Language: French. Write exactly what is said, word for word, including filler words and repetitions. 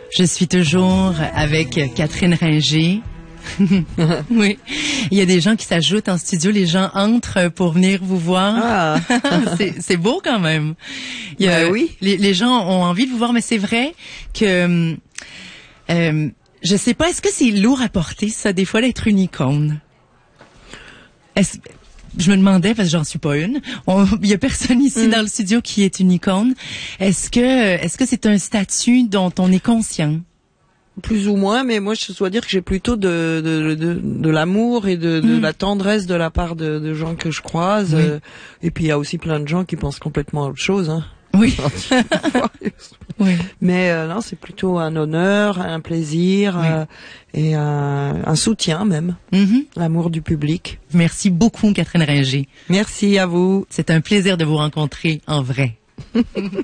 Je suis toujours avec Catherine Ringer. Oui. Il y a des gens qui s'ajoutent en studio. Les gens entrent pour venir vous voir. Ah. c'est, c'est beau quand même. Il y a, ben oui. Les, les gens ont envie de vous voir, mais c'est vrai que euh, je sais pas. Est-ce que c'est lourd à porter ça des fois d'être une icône? Est-ce, je me demandais parce que j'en suis pas une. Il y a personne ici mm. dans le studio qui est une icône. Est-ce que est-ce que c'est un statut dont on est conscient? Plus ou moins, mais moi je dois dire que j'ai plutôt de de, de, de l'amour et de, de mmh. la tendresse de la part de, de gens que je croise. Oui. Euh, et puis il y a aussi plein de gens qui pensent complètement à autre chose. Hein. Oui. Oui. Mais euh, non, c'est plutôt un honneur, un plaisir oui. euh, et un, un soutien même. Mmh. L'amour du public. Merci beaucoup, Catherine Ringer. Merci à vous. C'est un plaisir de vous rencontrer en vrai.